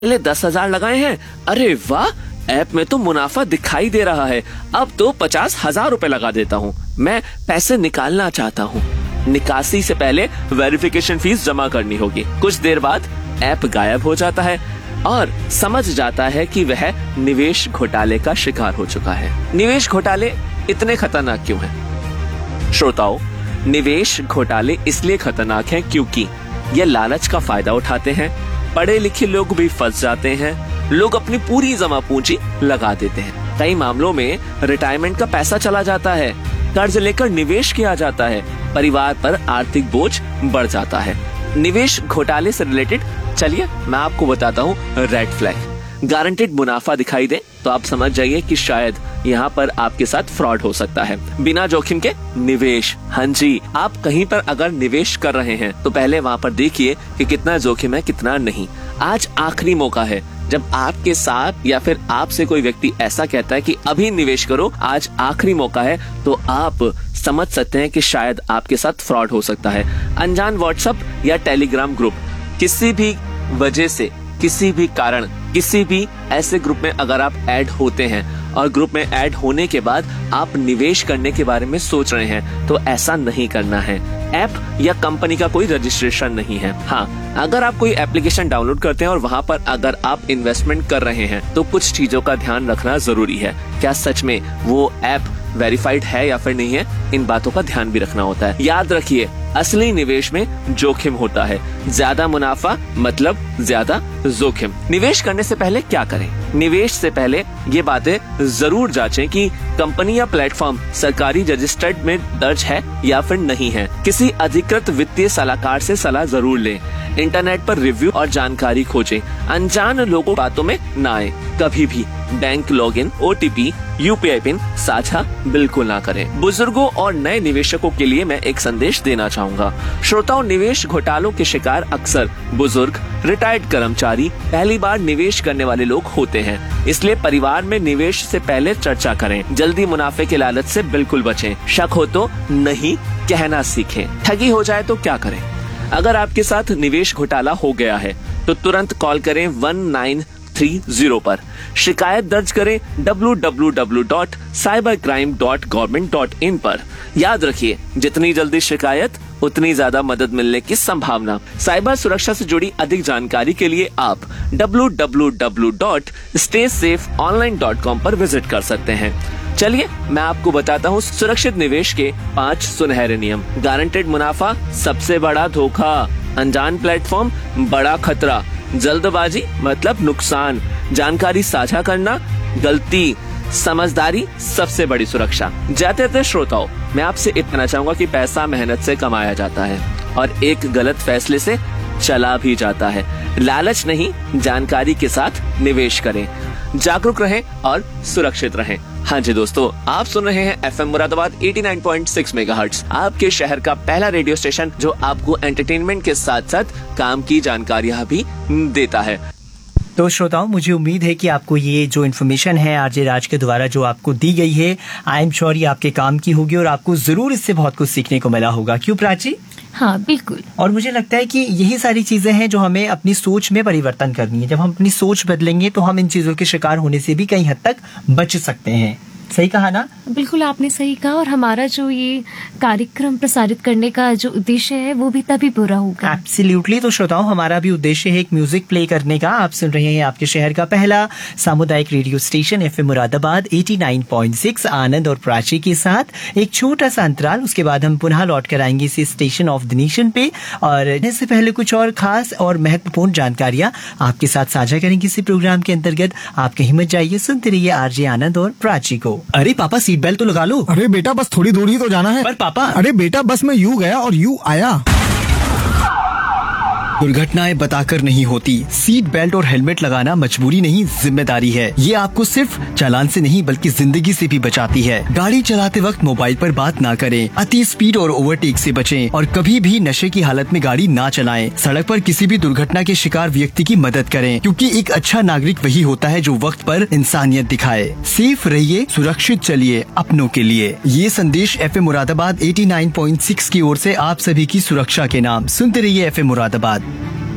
पहले 10,000 लगाए हैं, अरे वाह ऐप में तो मुनाफा दिखाई दे रहा है, अब तो 50,000 रुपए लगा देता हूँ। मैं पैसे निकालना चाहता हूँ। निकासी से पहले वेरिफिकेशन फीस जमा करनी होगी। कुछ देर बाद ऐप गायब हो जाता है और समझ जाता है कि वह निवेश घोटाले का शिकार हो चुका है। निवेश घोटाले इतने खतरनाक क्यों हैं? श्रोताओं, निवेश घोटाले इसलिए खतरनाक हैं क्योंकि ये लालच का फायदा उठाते हैं। पढ़े लिखे लोग भी फंस जाते हैं। लोग अपनी पूरी जमा पूंजी लगा देते हैं। कई मामलों में रिटायरमेंट का पैसा चला जाता है, कर्ज लेकर निवेश किया जाता है, परिवार पर आर्थिक बोझ बढ़ जाता है। निवेश घोटाले से रिलेटेड चलिए मैं आपको बताता हूँ रेड फ्लैग। गारंटेड मुनाफा दिखाई दे तो आप समझ जाइए कि शायद यहाँ पर आपके साथ फ्रॉड हो सकता है। बिना जोखिम के निवेश, हाँ जी, आप कहीं पर अगर निवेश कर रहे हैं तो पहले वहाँ पर देखिए कि कितना जोखिम है कितना नहीं। आज आखिरी मौका है, जब आपके साथ या फिर आपसे कोई व्यक्ति ऐसा कहता है कि अभी निवेश करो, आज आखिरी मौका है, तो आप समझ सकते हैं कि शायद आपके साथ फ्रॉड हो सकता है। अनजान व्हाट्सएप या टेलीग्राम ग्रुप, किसी भी वजह से, किसी भी कारण, किसी भी ऐसे ग्रुप में अगर आप ऐड होते हैं और ग्रुप में ऐड होने के बाद आप निवेश करने के बारे में सोच रहे हैं, तो ऐसा नहीं करना है। ऐप या कंपनी का कोई रजिस्ट्रेशन नहीं है। हाँ, अगर आप कोई एप्लीकेशन डाउनलोड करते हैं और वहाँ पर अगर आप इन्वेस्टमेंट कर रहे हैं तो कुछ चीजों का ध्यान रखना जरूरी है। क्या सच में वो ऐप वेरीफाइड है या फिर नहीं है, इन बातों का ध्यान भी रखना होता है। याद रखिए, असली निवेश में जोखिम होता है। ज्यादा मुनाफा मतलब ज्यादा जोखिम। निवेश करने से पहले क्या करें? निवेश से पहले ये बातें जरूर जांचें कि कंपनी या प्लेटफॉर्म सरकारी रजिस्टर्ड में दर्ज है या फिर नहीं है। किसी अधिकृत वित्तीय सलाहकार से सलाह जरूर लें। इंटरनेट पर रिव्यू और जानकारी खोजें। अनजान लोगों बातों में ना आए। कभी भी bank login, OTP, UPI pin साझा बिल्कुल ना करें। बुजुर्गों और नए निवेशकों के लिए मैं एक संदेश देना चाहूँगा। श्रोताओं, निवेश घोटालों के शिकार अक्सर बुजुर्ग, रिटायर्ड कर्मचारी, पहली बार निवेश करने वाले लोग होते हैं। इसलिए परिवार में निवेश से पहले चर्चा करें। जल्दी मुनाफे के लालच से बिल्कुल बचें। शक हो तो नहीं कहना सीखें। ठगी हो जाए तो क्या करें? अगर आपके साथ निवेश घोटाला हो गया है तो तुरंत कॉल करें 1930 पर। शिकायत दर्ज करें www.cybercrime.government.in पर। याद रखिए, जितनी जल्दी शिकायत उतनी ज्यादा मदद मिलने की संभावना। साइबर सुरक्षा से जुड़ी अधिक जानकारी के लिए आप www.staysafeonline.com पर विजिट कर सकते हैं। चलिए मैं आपको बताता हूँ सुरक्षित निवेश के 5 सुनहरे नियम। गारंटेड मुनाफा सबसे बड़ा धोखा, अनजान प्लेटफॉर्म बड़ा खतरा, जल्दबाजी मतलब नुकसान, जानकारी साझा करना गलती, समझदारी सबसे बड़ी सुरक्षा। जाते जाते श्रोताओं, मैं आपसे इतना चाहूंगा कि पैसा मेहनत से कमाया जाता है और एक गलत फैसले से चला भी जाता है। लालच नहीं, जानकारी के साथ निवेश करें। जागरूक रहें और सुरक्षित रहें। हाँ जी दोस्तों, आप सुन रहे हैं एफएम मुरादाबाद 89.6 मेगाहर्ट्ज, आपके शहर का पहला रेडियो स्टेशन जो आपको एंटरटेनमेंट के साथ साथ काम की जानकारियाँ भी देता है। तो श्रोताओं, मुझे उम्मीद है कि आपको ये जो इन्फॉर्मेशन है आरजे राज के द्वारा जो आपको दी गई है, आई एम श्योर ये आपके काम की होगी और आपको जरूर इससे बहुत कुछ सीखने को मिला होगा। क्यों प्राची? हाँ बिल्कुल। और मुझे लगता है कि यही सारी चीजें हैं जो हमें अपनी सोच में परिवर्तन करनी है। जब हम अपनी सोच बदलेंगे तो हम इन चीजों के शिकार होने से भी कहीं हद तक बच सकते हैं। सही कहा ना? बिल्कुल आपने सही कहा। और हमारा जो ये कार्यक्रम प्रसारित करने का जो उद्देश्य है वो भी तभी पूरा होगा। एब्सोल्युटली। तो श्रोताओं, हमारा भी उद्देश्य है एक म्यूजिक प्ले करने का। आप सुन रहे हैं आपके शहर का पहला सामुदायिक रेडियो स्टेशन एफएम मुरादाबाद 89.6 आनंद और प्राची के साथ। एक छोटा सा अंतराल, उसके बाद हम पुनः लौट कर आएंगे इसी स्टेशन ऑफ द नेशन पे और इससे पहले कुछ और खास और महत्वपूर्ण जानकारियां आपके साथ साझा करेंगे इसी प्रोग्राम के अंतर्गत। आप कहीं मत जाइए, सुनते रहिए आरजे आनंद और प्राची को। अरे पापा, सीट बेल्ट तो लगा लो। अरे बेटा, बस थोड़ी दूर ही तो जाना है। पर पापा। अरे बेटा, बस मैं यूं गया और यूं आया। दुर्घटनाएं बताकर नहीं होती। सीट बेल्ट और हेलमेट लगाना मजबूरी नहीं, जिम्मेदारी है। ये आपको सिर्फ चालान से नहीं बल्कि जिंदगी से भी बचाती है। गाड़ी चलाते वक्त मोबाइल पर बात ना करें, अति स्पीड और ओवरटेक से बचें और कभी भी नशे की हालत में गाड़ी ना चलाएं। सड़क पर किसी भी दुर्घटना के शिकार व्यक्ति की मदद करें, क्योंकि एक अच्छा नागरिक वही होता है जो वक्त पर इंसानियत दिखाए। सेफ रहिए, सुरक्षित चलिए अपनों के लिए। ये संदेश एफएम मुरादाबाद 89.6 की ओर से आप सभी की सुरक्षा के नाम। सुनते रहिए एफएम मुरादाबाद।